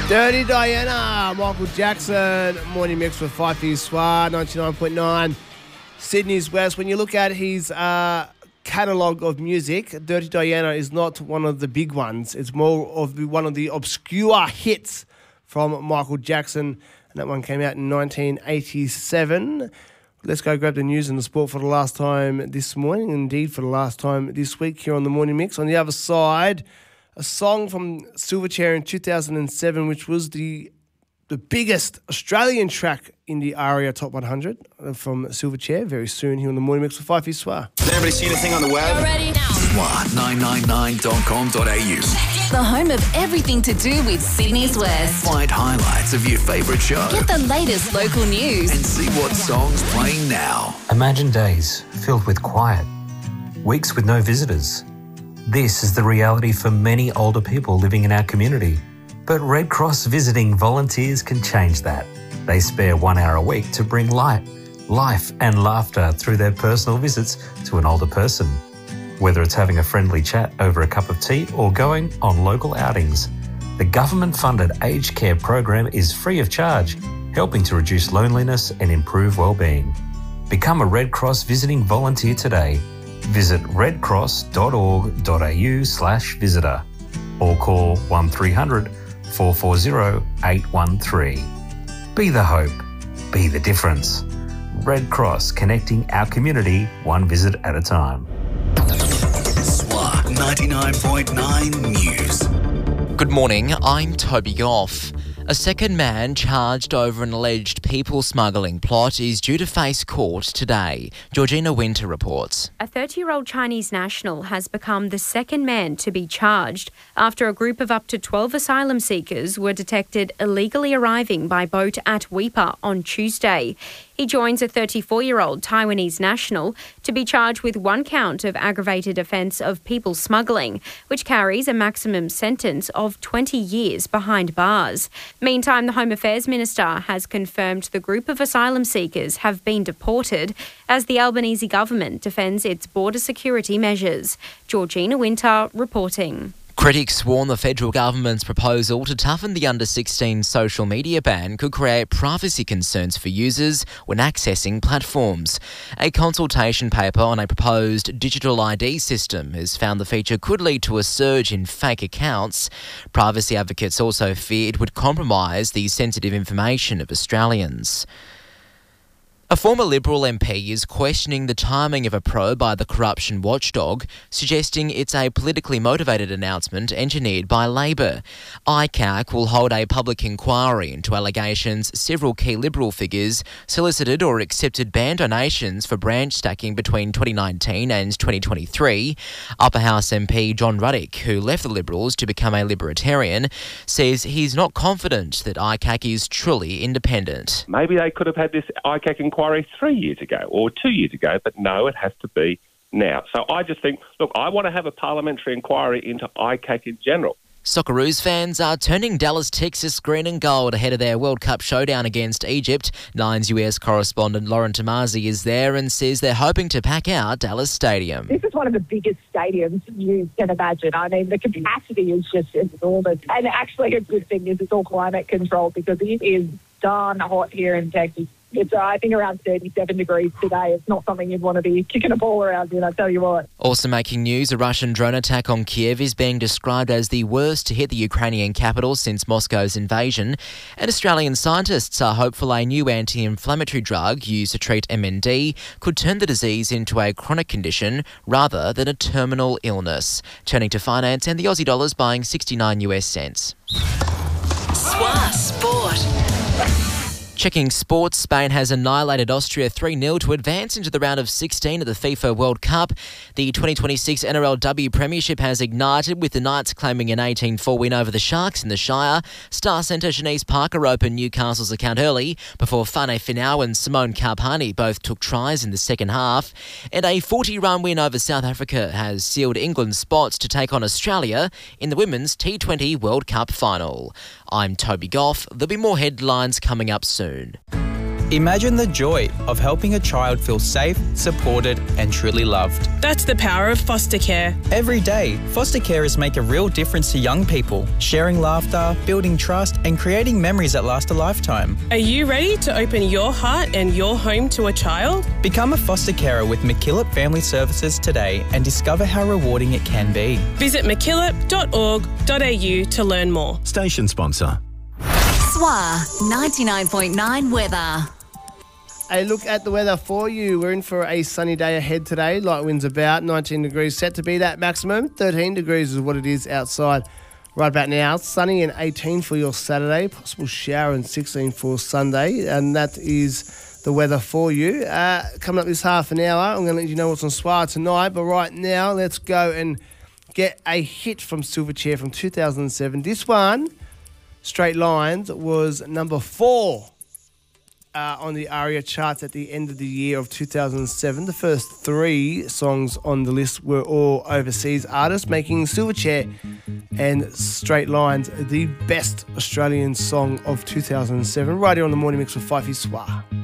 Dirty Diana, Michael Jackson, morning mix with Fifey Swar, 99.9, Sydney's West. When you look at his catalogue of music, Dirty Diana is not one of the big ones. It's more of one of the obscure hits from Michael Jackson, and that one came out in 1987. Let's go grab the news and the sport for the last time this morning, indeed for the last time this week here on the Morning Mix. On the other side, a song from Silverchair in 2007, which was the biggest Australian track in the ARIA Top 100 from Silverchair. Very soon here on the Morning Mix with Fifey Swar. Has anybody seen anything on the web? You're ready now. Swar999.com.au. The home of everything to do with Sydney's West. Find highlights of your favourite show. Get the latest local news. And see what song's playing now. Imagine days filled with quiet, weeks with no visitors. This is the reality for many older people living in our community. But Red Cross visiting volunteers can change that. They spare 1 hour a week to bring light, life and laughter through their personal visits to an older person. Whether it's having a friendly chat over a cup of tea or going on local outings, the government-funded aged care program is free of charge, helping to reduce loneliness and improve well-being. Become a Red Cross visiting volunteer today. Visit redcross.org.au/visitor or call 1300 440 813. Be the hope. Be the difference. Red Cross, connecting our community one visit at a time. Swar 99.9 News. Good morning, I'm Toby Goff. A second man charged over an alleged people smuggling plot is due to face court today. Georgina Winter reports. A 30-year-old Chinese national has become the second man to be charged after a group of up to 12 asylum seekers were detected illegally arriving by boat at Weipa on Tuesday. He joins a 34-year-old Taiwanese national to be charged with 1 count of aggravated offence of people smuggling, which carries a maximum sentence of 20 years behind bars. Meantime, the Home Affairs Minister has confirmed the group of asylum seekers have been deported as the Albanese government defends its border security measures. Georgina Winter reporting. Critics warn the federal government's proposal to toughen the under-16 social media ban could create privacy concerns for users when accessing platforms. A consultation paper on a proposed digital ID system has found the feature could lead to a surge in fake accounts. Privacy advocates also fear it would compromise the sensitive information of Australians. A former Liberal MP is questioning the timing of a probe by the corruption watchdog, suggesting it's a politically motivated announcement engineered by Labor. ICAC will hold a public inquiry into allegations several key Liberal figures solicited or accepted band donations for branch stacking between 2019 and 2023. Upper House MP John Ruddick, who left the Liberals to become a Libertarian, says he's not confident that ICAC is truly independent. Maybe they could have had this ICAC inquiry 3 years ago or 2 years ago, but no, it has to be now. So I just think, look, I want to have a parliamentary inquiry into ICAC in general. Socceroos fans are turning Dallas, Texas green and gold ahead of their World Cup showdown against Egypt. Nine's US correspondent Lauren Tomasi is there and says they're hoping to pack out Dallas Stadium. This is one of the biggest stadiums you can imagine. I mean, the capacity is just enormous. And actually a good thing is it's all climate controlled because it is darn hot here in Texas. It's, I think, around 37 degrees today. It's not something you'd want to be kicking a ball around in, I tell you what. Also making news, a Russian drone attack on Kiev is being described as the worst to hit the Ukrainian capital since Moscow's invasion. And Australian scientists are hopeful a new anti-inflammatory drug used to treat MND could turn the disease into a chronic condition rather than a terminal illness. Turning to finance, and the Aussie dollar's buying 69 US cents. Swar Sport. Checking sports, Spain has annihilated Austria 3-0 to advance into the round of 16 of the FIFA World Cup. The 2026 NRLW Premiership has ignited with the Knights claiming an 18-4 win over the Sharks in the Shire. Star centre Shanice Parker opened Newcastle's account early before Fane Finau and Simone Carpani both took tries in the second half. And a 40-run win over South Africa has sealed England's spots to take on Australia in the Women's T20 World Cup final. I'm Toby Goff. There'll be more headlines coming up soon. Imagine the joy of helping a child feel safe, supported and truly loved. That's the power of foster care. Every day, foster carers make a real difference to young people, sharing laughter, building trust and creating memories that last a lifetime. Are you ready to open your heart and your home to a child? Become a foster carer with MacKillop Family Services today and discover how rewarding it can be. Visit mackillop.org.au to learn more. Station sponsor. SWA 99.9 weather. A look at the weather for you. We're in for a sunny day ahead today. Light winds about 19 degrees, set to be that maximum. 13 degrees is what it is outside right about now. Sunny and 18 for your Saturday. Possible shower and 16 for Sunday. And that is the weather for you. Coming up this half an hour, I'm going to let you know what's on SWA tonight. But right now, let's go and get a hit from Silverchair from 2007. This one, Straight Lines, was number 4. On the ARIA charts at the end of the year of 2007. The first 3 songs on the list were all overseas artists, making Silverchair and Straight Lines the best Australian song of 2007. Right here on the Morning Mix with Fifey SWA.